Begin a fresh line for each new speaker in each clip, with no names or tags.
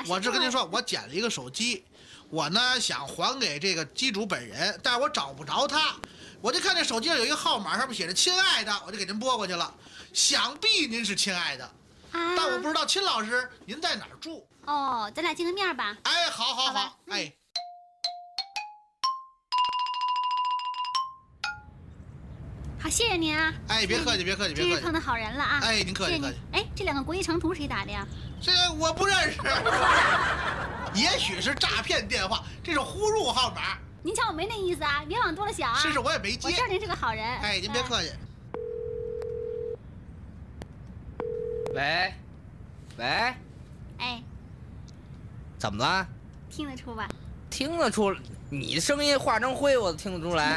我是跟您说，我捡了一个手机，我呢想还给这个机主本人，但是我找不着他。我就看这手机上有一个号码，上面写着“亲爱的”，我就给您拨过去了。想必您是亲爱的，但我不知道秦老师您在哪儿住。
哦，咱俩见个面吧。
哎，好，哎。
好，谢谢您啊！
哎，别客气，
真是碰到好人了啊！
哎，您客气。
哎，这2个国际长途谁打的呀？
这我不认识，也许是诈骗电话，这是呼入号码。
您瞧我没那意思啊，别往多了想啊。
是，我也没接。
我知道您是个好人。
哎，您别客气。
喂，
哎，
怎么了？
听得出吧？
听得出，你声音化成灰，我都听得出来。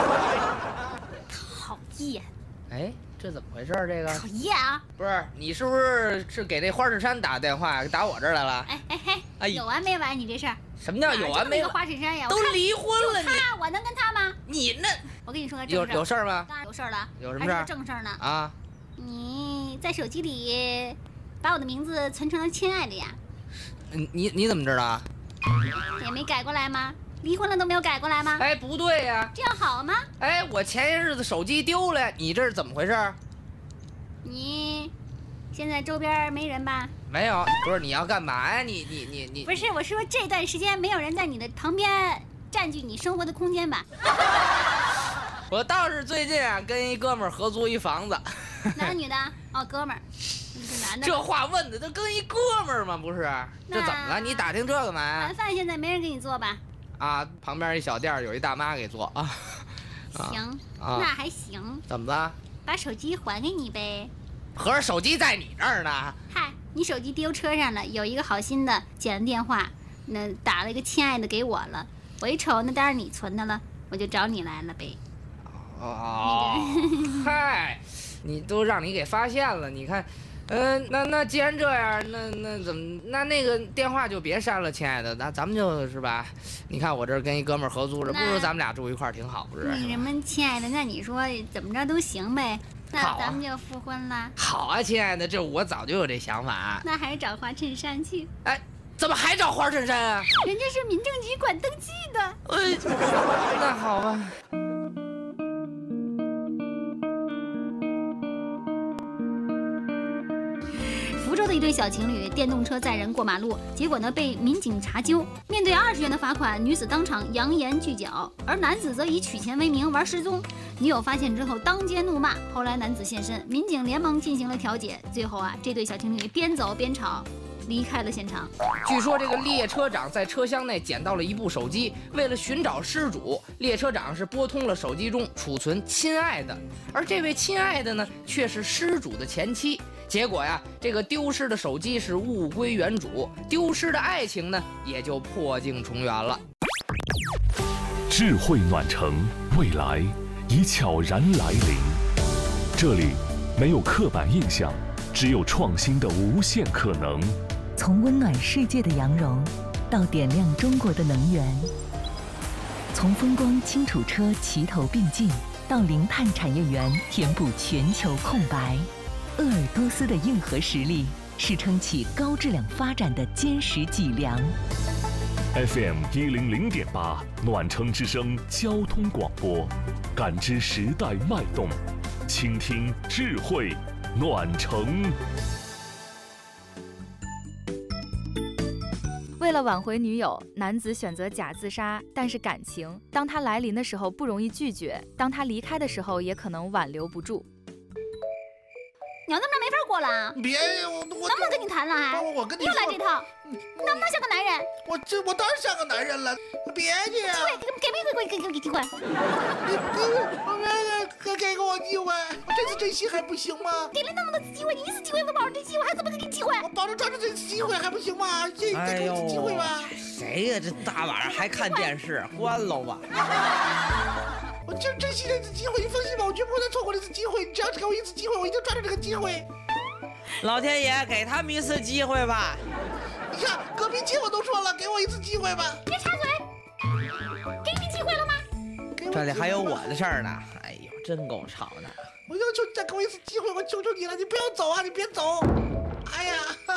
讨厌！
哎，这怎么回事？这个
讨厌啊！
不是你是不是给这花衬衫打电话，打我这儿来了？
哎，有完没完？你这事儿？
什么叫有完没完？
花衬衫呀，
都离婚了，
我能跟他吗？
你那，
我跟你说个正事儿。
有事儿吗？
当然有事儿了。
有什么事儿？
还是正事儿呢。
啊！
你在手机里把我的名字存成了亲爱的呀？
你怎么知道？
也没改过来吗？离婚了都没有改过来吗？
哎，不对呀，
这样好吗？
哎，我前些日子手机丢了，你这是怎么回事？
你现在周边没人吧？
没有，不是你要干嘛呀？你
不是，我说这段时间没有人在你的旁边占据你生活的空间吧？
我倒是最近啊，跟一哥们儿合租一房子。
男的女的？哦，哥们儿，是男的。
这话问的都跟一哥们儿吗？不是，这怎么了？你打听这干嘛呀？
晚饭现在没人给你做吧？
啊，旁边一小店有一大妈给做啊。
行，那还行。
怎么了？
把手机还给你呗。
合着手机在你这儿呢？
嗨，你手机丢车上了，有一个好心的捡了电话，那打了一个亲爱的给我了。我一瞅，那当然你存的了，我就找你来了呗。
哦，嗨，你都让你给发现了，你看。那既然这样，那怎么那个电话就别删了，亲爱的，那咱们就是吧，你看我这跟一哥们儿合租着，不如咱们俩住一块儿挺好，不是？
你什么亲爱的？那你说怎么着都行呗，那咱们就复婚了。
好啊，亲爱的，这我早就有这想法。
那还是找花衬衫去。
哎，怎么还找花衬衫啊？
人家是民政局管登记的。
那好吧。
福州的一对小情侣电动车载人过马路，结果呢被民警查揪，面对20元的罚款，女子当场扬言拒缴，而男子则以取钱为名玩失踪。女友发现之后当街怒骂，后来男子现身，民警连忙进行了调解，最后这对小情侣边走边吵，离开了现场。
据说这个列车长在车厢内捡到了一部手机，为了寻找失主，列车长是拨通了手机中储存亲爱的，而这位亲爱的呢，却是失主的前妻。结果呀，这个丢失的手机是物归原主，丢失的爱情呢，也就破镜重圆了。
智慧暖城，未来已悄然来临。这里没有刻板印象，只有创新的无限可能。
从温暖世界的羊绒，到点亮中国的能源；从风光轻楚车齐头并进，到零碳产业园填补全球空白。鄂尔多斯的硬核实力是撑起高质量发展的坚实脊梁。
FM 100.8暖城之声交通广播，感知时代脉动，倾听智慧暖城。
为了挽回女友，男子选择假自杀，但是感情，当他来临的时候不容易拒绝，当他离开的时候也可能挽留不住。
你要那么着没法过了。
别，我
能不能跟你谈了还？
我跟你
又来这套，你能不能像个男人？
我当然像个男人了，别去。
机会给机会。
你给我机会，我这次珍惜还不行吗？
给了那么多次机会，你一次机会都保着珍惜，我还怎么给你机会？
我保证抓住这次机会还不行吗？再给我一次机会吧。
谁呀？这大晚上还看电视，关喽吧。
我就珍惜这次机会，你放心吧，我绝不会再错过这次机会。你只要给我一次机会，我一定抓住这个机会。
老天爷给他们一次机会吧。
你看，隔壁街我都说了，给我一次机会吧。
别插嘴，给你机会了吗？
这里还有我的事儿呢。哎呦，真够吵的。
我要求你再给我一次机会，我求求你了，你不要走啊，你别走。哎呀。